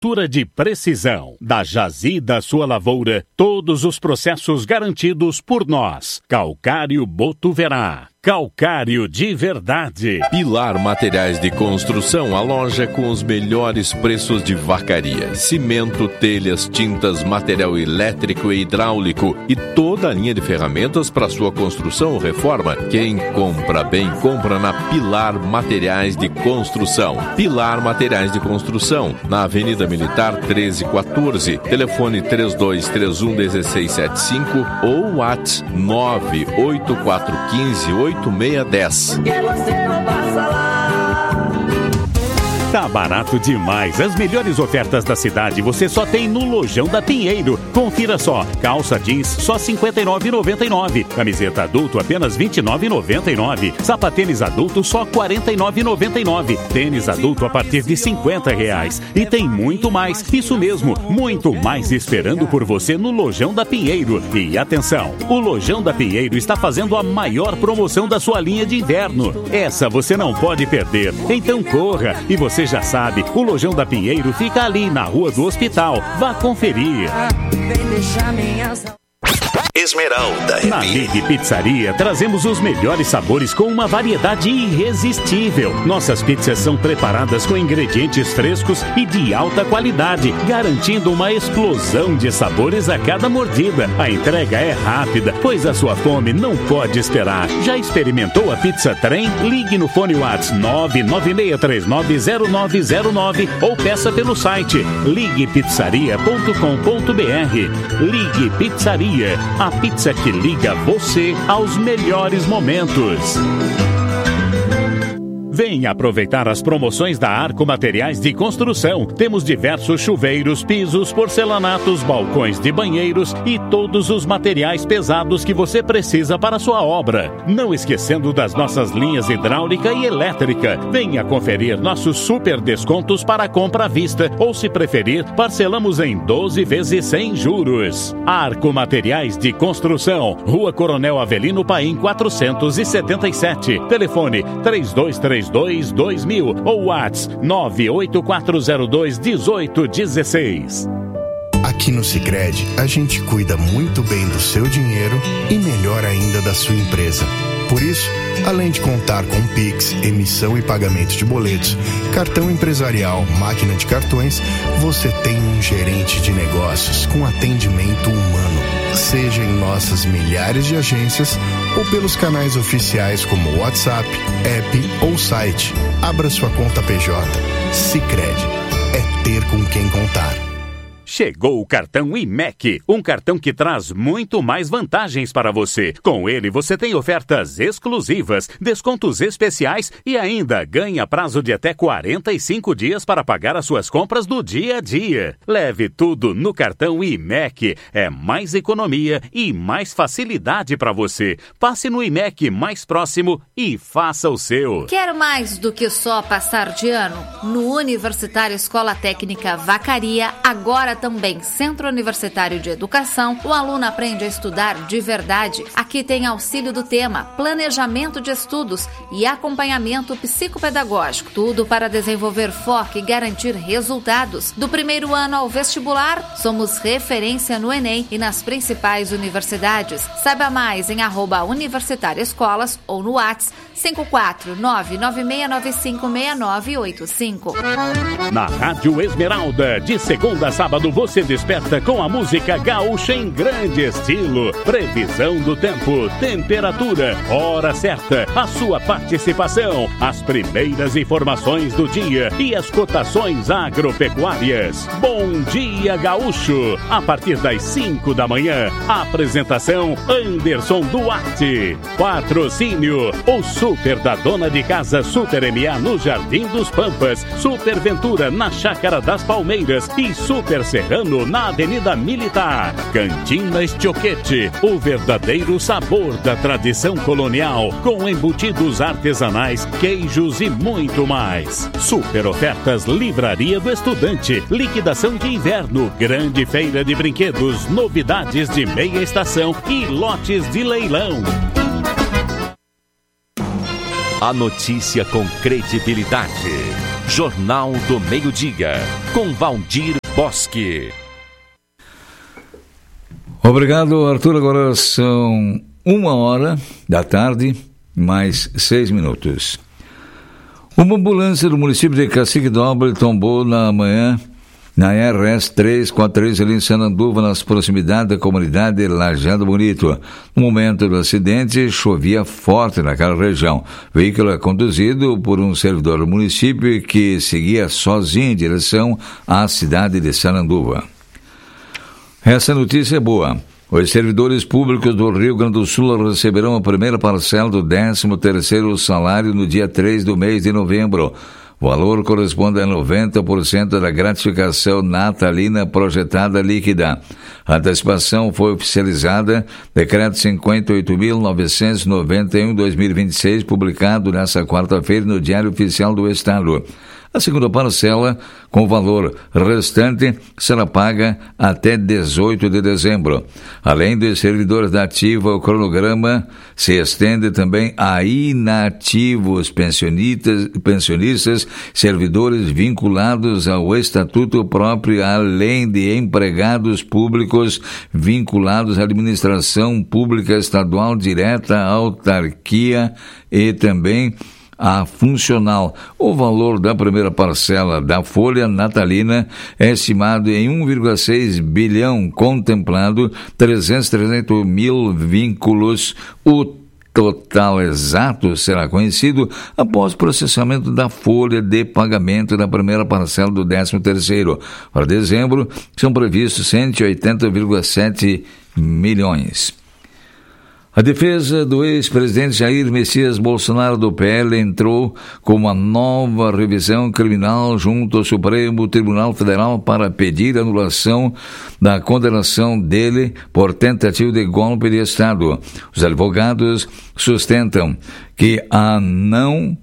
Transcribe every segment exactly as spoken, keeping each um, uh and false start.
de precisão. Da jazi da sua lavoura, todos os processos garantidos por nós. Calcário Botuverá. Calcário de verdade. Pilar Materiais de Construção, a loja com os melhores preços de vacaria. Cimento, telhas, tintas, material elétrico e hidráulico e toda a linha de ferramentas para sua construção ou reforma. Quem compra bem, compra na Pilar Materiais de Construção. Pilar Materiais de Construção, na Avenida Militar treze quatorze. Telefone três dois três um um seis sete cinco ou WhatsApp nove oito quatro um cinco oito seis um zero. Tá barato demais. As melhores ofertas da cidade você só tem no Lojão da Pinheiro. Confira só. Calça jeans só cinquenta e nove reais e noventa e nove centavos. Camiseta adulto apenas vinte e nove reais e noventa e nove centavos. Sapatênis adulto só quarenta e nove reais e noventa e nove centavos. Tênis adulto a partir de cinquenta reais. E tem muito mais. Isso mesmo, muito mais esperando por você no Lojão da Pinheiro. E atenção, o Lojão da Pinheiro está fazendo a maior promoção da sua linha de inverno. Essa você não pode perder. Então corra. E você já sabe, o Lojão da Pinheiro fica ali na Rua do Hospital. Vá conferir. Esmeralda. Na Ligue Pizzaria, trazemos os melhores sabores com uma variedade irresistível. Nossas pizzas são preparadas com ingredientes frescos e de alta qualidade, garantindo uma explosão de sabores a cada mordida. A entrega é rápida, pois a sua fome não pode esperar. Já experimentou a pizza trem? Ligue no fone WhatsApp nove nove seis três nove zero nove zero nove ou peça pelo site ligue pizzaria ponto com ponto br. Ligue Pizzaria, a pizza que liga você aos melhores momentos. Venha aproveitar as promoções da Arco Materiais de Construção. Temos diversos chuveiros, pisos, porcelanatos, balcões de banheiros e todos os materiais pesados que você precisa para a sua obra. Não esquecendo das nossas linhas hidráulica e elétrica. Venha conferir nossos super descontos para compra à vista ou, se preferir, parcelamos em doze vezes sem juros. Arco Materiais de Construção, Rua Coronel Avelino Paim quatrocentos e setenta e sete. Telefone três dois três dois dois mil ou WhatsApp nove oito quatro zero dois um oito um seis. Aqui no Sicredi, a gente cuida muito bem do seu dinheiro e melhor ainda da sua empresa. Por isso, além de contar com Pix, emissão e pagamento de boletos, cartão empresarial, máquina de cartões, você tem um gerente de negócios com atendimento humano. Seja em nossas milhares de agências ou pelos canais oficiais como WhatsApp, app ou site. Abra sua conta P J. Sicredi. É ter com quem contar. Chegou o cartão I M E C, um cartão que traz muito mais vantagens para você. Com ele, você tem ofertas exclusivas, descontos especiais e ainda ganha prazo de até quarenta e cinco dias para pagar as suas compras do dia a dia. Leve tudo no cartão I M E C. É mais economia e mais facilidade para você. Passe no I M E C mais próximo e faça o seu. Quer mais do que só passar de ano? No Universitário Escola Técnica Vacaria, agora também Centro Universitário de Educação, o aluno aprende a estudar de verdade. Aqui tem auxílio do tema, planejamento de estudos e acompanhamento psicopedagógico. Tudo para desenvolver foco e garantir resultados. Do primeiro ano ao vestibular, somos referência no Enem e nas principais universidades. Saiba mais em arroba Universitário Escolas ou no WhatsApp cinco quatro nove nove seis nove cinco seis nove oito cinco. Na Rádio Esmeralda, de segunda a sábado, você desperta com a música gaúcha em grande estilo. Previsão do tempo, temperatura, hora certa, a sua participação, as primeiras informações do dia e as cotações agropecuárias. Bom dia, gaúcho! A partir das cinco da manhã, a apresentação Anderson Duarte. Patrocínio, o Super da Dona de Casa Super M A no Jardim dos Pampas, Super Ventura na Chácara das Palmeiras e Super Serrano na Avenida Militar. Cantina Estioquete, o verdadeiro sabor da tradição colonial, com embutidos artesanais, queijos e muito mais. Super ofertas Livraria do Estudante, liquidação de inverno, grande feira de brinquedos, novidades de meia estação e lotes de leilão. A notícia com credibilidade. Jornal do Meio-Dia, com Valdir Bosque. Obrigado, Arthur. Agora são uma hora da tarde, mais seis minutos. Uma ambulância do município de Cacique Doble tombou na manhã na R S trezentos e quarenta e três, ali em Sananduva, nas proximidades da comunidade Lajado Bonito. No momento do acidente, chovia forte naquela região. O veículo é conduzido por um servidor do município que seguia sozinho em direção à cidade de Sananduva. Essa notícia é boa. Os servidores públicos do Rio Grande do Sul receberão a primeira parcela do décimo terceiro salário no dia três do mês de novembro. O valor corresponde a noventa por cento da gratificação natalina projetada líquida. A antecipação foi oficializada, decreto cinquenta e oito mil novecentos e noventa e um barra dois mil e vinte e seis, publicado nesta quarta-feira no Diário Oficial do Estado. A segunda parcela, com o valor restante, será paga até dezoito de dezembro. Além dos servidores da ativa, o cronograma se estende também a inativos, pensionistas, pensionistas, servidores vinculados ao estatuto próprio, além de empregados públicos vinculados à administração pública estadual direta, autarquia e também a funcional. O valor da primeira parcela da folha natalina é estimado em um vírgula seis bilhão, contemplado trezentos e trinta e oito mil vínculos. O total exato será conhecido após o processamento da folha de pagamento da primeira parcela do décimo terceiro. Para dezembro, são previstos cento e oitenta vírgula sete milhões. A defesa do ex-presidente Jair Messias Bolsonaro do P L entrou com uma nova revisão criminal junto ao Supremo Tribunal Federal para pedir anulação da condenação dele por tentativa de golpe de Estado. Os advogados sustentam que a não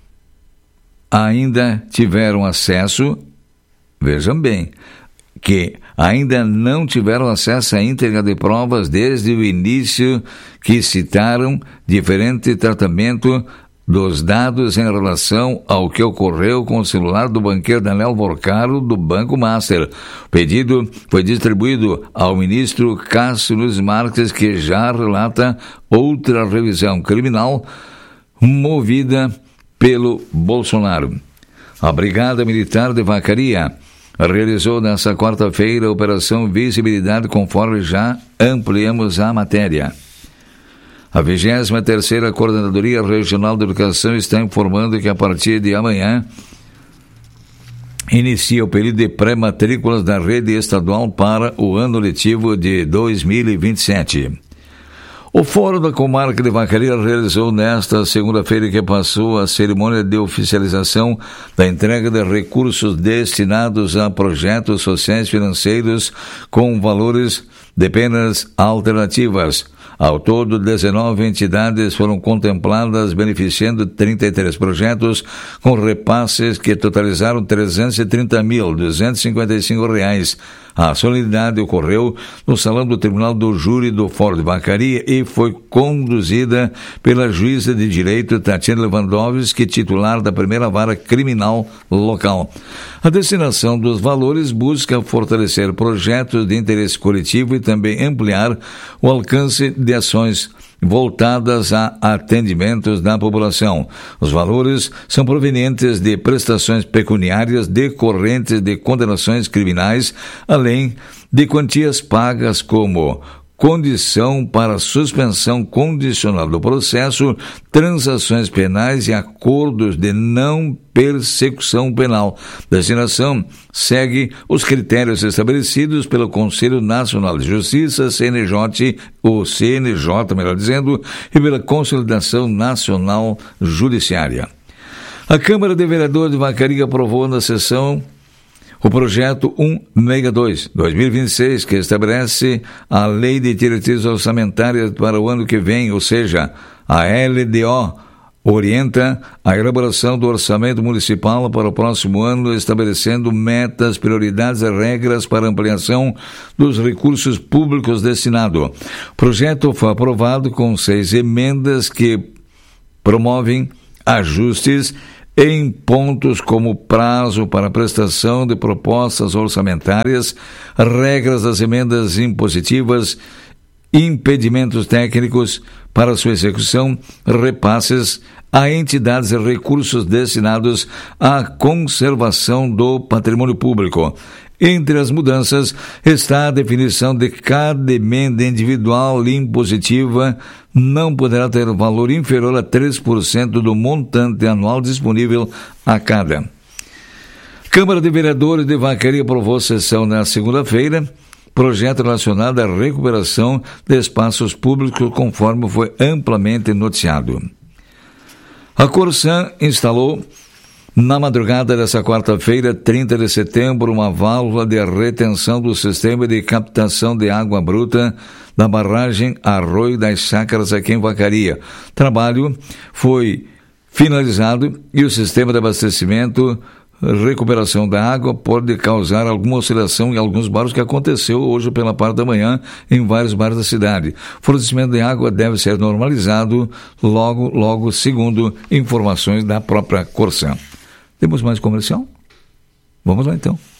ainda tiveram acesso, vejam bem, que ainda não tiveram acesso à íntegra de provas desde o início, que citaram diferente tratamento dos dados em relação ao que ocorreu com o celular do banqueiro Daniel Vorcaro do Banco Master. O pedido foi distribuído ao ministro Cássio Nunes Marques, que já relata outra revisão criminal movida pelo Bolsonaro. A Brigada Militar de Vacaria realizou nesta quarta-feira a Operação Visibilidade, conforme já ampliamos a matéria. A vigésima terceira Coordenadoria Regional de Educação está informando que a partir de amanhã inicia o período de pré-matrículas da rede estadual para o ano letivo de dois mil e vinte e sete. O Fórum da Comarca de Vacaria realizou nesta segunda-feira que passou a cerimônia de oficialização da entrega de recursos destinados a projetos sociais financeiros com valores de penas alternativas. Ao todo, dezenove entidades foram contempladas, beneficiando trinta e três projetos com repasses que totalizaram trezentos e trinta mil duzentos e cinquenta e cinco reais. A solenidade ocorreu no Salão do Tribunal do Júri do Fórum de Vacaria e foi conduzida pela juíza de direito Tatiana Lewandowski, titular da primeira vara criminal local. A destinação dos valores busca fortalecer projetos de interesse coletivo e também ampliar o alcance de ações voltadas a atendimentos da população. Os valores são provenientes de prestações pecuniárias decorrentes de condenações criminais, além de quantias pagas como condição para suspensão condicional do processo, transações penais e acordos de não persecução penal. Destinação segue os critérios estabelecidos pelo Conselho Nacional de Justiça, C N J, ou C N J, melhor dizendo, e pela Consolidação Nacional Judiciária. A Câmara de Vereadores de Vacaria aprovou na sessão o projeto cento e sessenta e dois, dois mil e vinte e seis, que estabelece a Lei de Diretrizes Orçamentárias para o ano que vem, ou seja, a L D O, orienta a elaboração do orçamento municipal para o próximo ano, estabelecendo metas, prioridades e regras para ampliação dos recursos públicos destinados. O projeto foi aprovado com seis emendas que promovem ajustes em pontos como prazo para prestação de propostas orçamentárias, regras das emendas impositivas, impedimentos técnicos para sua execução, repasses a entidades e recursos destinados à conservação do patrimônio público. Entre as mudanças está a definição de cada emenda individual impositiva não poderá ter valor inferior a três por cento do montante anual disponível a cada. Câmara de Vereadores de Vacaria aprovou sessão na segunda-feira, projeto relacionado à recuperação de espaços públicos, conforme foi amplamente noticiado. A Corsan instalou, na madrugada desta quarta-feira, trinta de setembro, uma válvula de retenção do sistema de captação de água bruta da barragem Arroio das Chácaras, aqui em Vacaria. Trabalho foi finalizado e o sistema de abastecimento, recuperação da água, pode causar alguma oscilação em alguns bairros, que aconteceu hoje pela parte da manhã em vários bairros da cidade. O fornecimento de água deve ser normalizado logo, logo, segundo informações da própria Corsan. Temos mais comercial? Vamos lá então.